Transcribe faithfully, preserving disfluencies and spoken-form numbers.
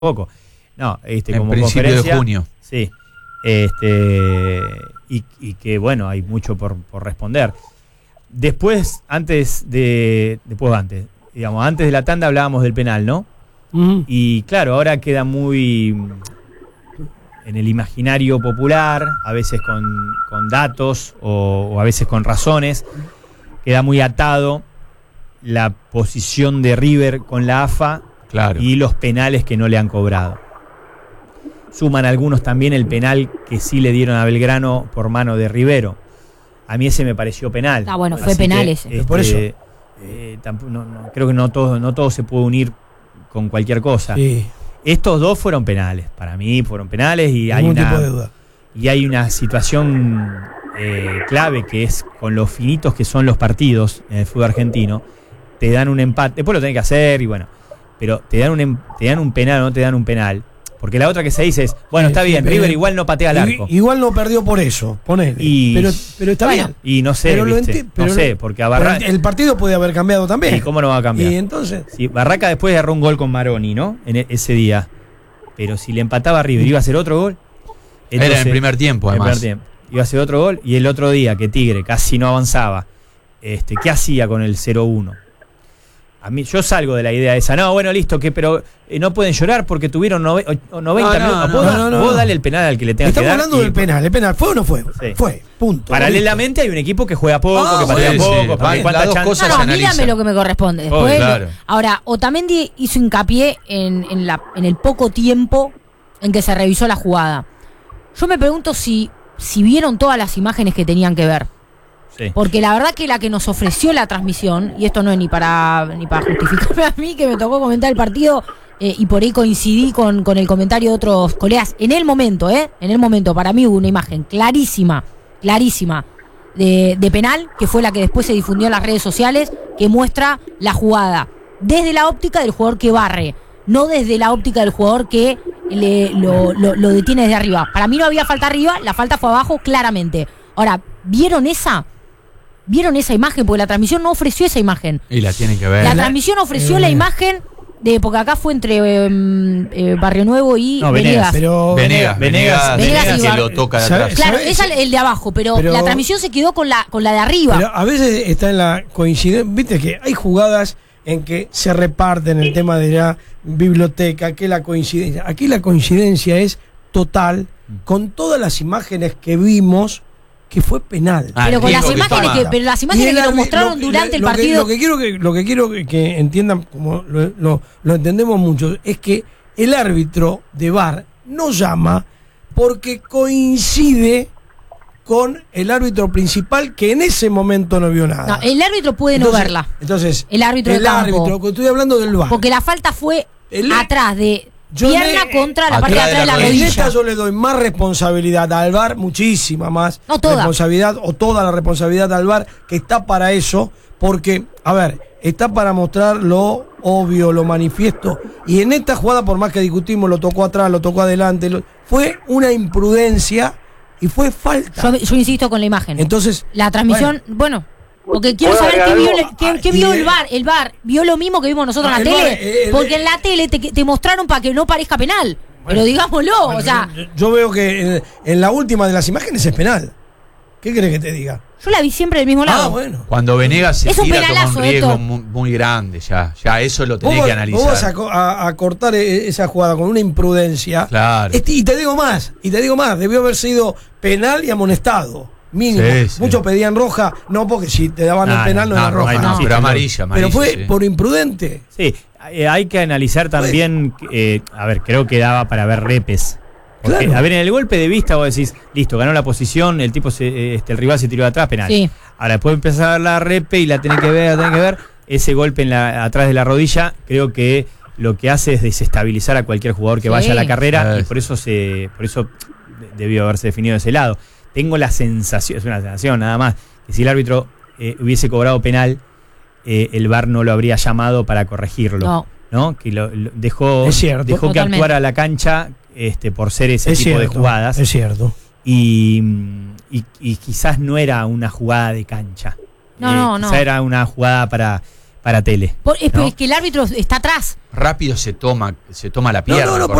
poco. No, este, en como principio conferencia, de junio. Sí. Este, y, y que bueno, hay mucho por, por responder. Después, antes de. Después antes. Digamos, antes de la tanda hablábamos del penal, ¿no? Uh-huh. Y claro, ahora queda muy en el imaginario popular, a veces con, con datos o, o a veces con razones, queda muy atado la posición de River con la A F A, claro, y los penales que no le han cobrado. Suman algunos también el penal que sí le dieron a Belgrano por mano de Rivero. A mí ese me pareció penal. Ah, bueno, fue Así penal que, ese. Este, por eso. Eh, tampoco, no, no, creo que no todo, no todo se puede unir con cualquier cosa. Sí. Estos dos fueron penales. Para mí fueron penales y hay Ningún una, tipo de duda. y hay una situación eh, clave que es con los finitos que son los partidos en el fútbol argentino. Te dan un empate, después lo tenés que hacer y bueno, pero te dan un, te dan un penal o no te dan un penal. Porque la otra que se dice es, bueno, está bien, pero, River igual no patea al arco. Igual no perdió por eso, ponele. Y, pero, pero está bueno, bien. Y no sé, pero lo ¿viste? enti- pero no sé, porque a Barraca... El partido puede haber cambiado también. ¿Y cómo no va a cambiar? Y entonces... Sí, Barraca después agarró un gol con Maroni, ¿no? En e- ese día. Pero si le empataba a River, iba a ser otro gol. Entonces, era en el primer tiempo, además. En el primer tiempo. Iba a ser otro gol. Y el otro día, que Tigre casi no avanzaba, este, ¿qué hacía con el cero uno? A mí, yo salgo de la idea esa. No, bueno, listo, que pero eh, no pueden llorar porque tuvieron nove, o, noventa no, minutos. no, ¿Vos, no, no, no. vos dale el penal al que le tengas que Estamos dar. hablando y, del penal. ¿El penal fue o no fue? Sí. Fue, punto. Paralelamente hay un equipo que juega poco, Ah, que patea sí, sí. poco. Va, ¿Cuántas las dos chan- cosas No, se no, mírame analizan. lo que me corresponde. Después, Obvio, claro. Ahora, Otamendi hizo hincapié en, en, la, en el poco tiempo en que se revisó la jugada. Yo me pregunto si, si vieron todas las imágenes que tenían que ver. Sí. Porque la verdad que la que nos ofreció la transmisión, y esto no es ni para ni para justificarme a mí, que me tocó comentar el partido, eh, y por ahí coincidí con, con el comentario de otros colegas, en el momento, ¿eh? En el momento, para mí hubo una imagen clarísima, clarísima, de, de penal, que fue la que después se difundió en las redes sociales, que muestra la jugada desde la óptica del jugador que barre, no desde la óptica del jugador que le, lo, lo, lo detiene desde arriba. Para mí no había falta arriba, la falta fue abajo claramente. Ahora, ¿vieron esa? ¿Vieron esa imagen? Porque la transmisión no ofreció esa imagen. Y la tienen que ver. La transmisión ofreció eh, la imagen de, porque acá fue entre eh, eh, Barrio Nuevo y No, Venegas. Venegas. Pero Venegas, Venegas, Venegas, Venegas, Venegas y que Bar- lo toca de ¿Sabe- atrás. Claro, ¿sabes? es el, el de abajo, pero, Pero- la transmisión se quedó con la con la de arriba. Pero a veces está en la coincidencia. Viste que hay jugadas en que se reparten el tema de la biblioteca, que la coincidencia. Aquí la coincidencia es total con todas las imágenes que vimos que fue penal. Ah, pero el con las riesgo que imágenes toma. que, pero las Y imágenes el que nos arbi- mostraron lo- durante el lo que- partido. Lo que quiero que, lo que, quiero que, que entiendan, como lo, lo, lo entendemos mucho, es que el árbitro de V A R no llama porque coincide con el árbitro principal que en ese momento no vio nada. No, el árbitro puede no Entonces- verla. Entonces, El árbitro de el campo. árbitro, que estoy hablando del V A R. Porque la falta fue El- atrás de Yo pierna le- contra la atrás parte de atrás de la de la En rodilla. esta yo le doy más responsabilidad al V A R, muchísima más No, toda. responsabilidad, o toda la responsabilidad al V A R, que está para eso, porque, a ver, está para mostrar lo obvio, lo manifiesto, y en esta jugada, por más que discutimos, lo tocó atrás, lo tocó adelante, lo- fue una imprudencia y fue falta. Yo, yo insisto con la imagen. Entonces, La transmisión, bueno, porque quiero ¿Puedo saber qué agregar vio, algo? qué, Ah, qué y vio el- el V A R. El V A R vio lo mismo que vimos nosotros Ah, en la el V A R, tele. el- Porque en la tele te, te mostraron para que no parezca penal. Pero digámoslo, bueno, o sea, yo, yo veo que en, en la última de las imágenes es penal. ¿Qué querés que te diga? yo la vi siempre del mismo lado. Ah, bueno. Cuando Venegas se Es un tira, toma penalazo, un riesgo Héctor. muy, muy grande. Ya, ya eso lo Vos, tenés que vos analizar. vas a, co- a- a cortar e- esa jugada con una imprudencia. Claro. Este, y te digo más, y te digo más, debió haber sido penal y amonestado. Mínimo. Sí, sí. Muchos pedían roja, no, porque si te daban No, el penal no, no, era no, roja. no, No, sí, pero pero- amarilla, amarilla. Pero fue sí. por imprudente. Sí, eh, hay que analizar también, eh, a ver, creo que daba para ver repes. Porque, Claro. a ver, en el golpe de vista vos decís, listo, ganó la posición, el tipo se, eh, este, el rival se tiró de atrás, penal. Sí. Ahora después empezar a ver la repe y la tenés que ver, la tenés que ver, ese golpe en la, atrás de la rodilla, creo que lo que hace es desestabilizar a cualquier jugador que Sí. vaya a la carrera, Sí. y por eso se, por eso debió haberse definido de ese lado. Tengo la sensación, es una sensación nada más, que si el árbitro eh, hubiese cobrado penal, eh, el V A R no lo habría llamado para corregirlo. No. ¿No? Que lo, lo- dejó, Es cierto. dejó que Totalmente. actuara la cancha este, por ser ese Es tipo cierto, de jugadas. es cierto. Y, y, y quizás no era una jugada de cancha. No, no, quizás no. era una jugada para, para tele. Por- es, ¿no? es que el árbitro está atrás. Rápido se toma, se toma la No, pierna. no, no, por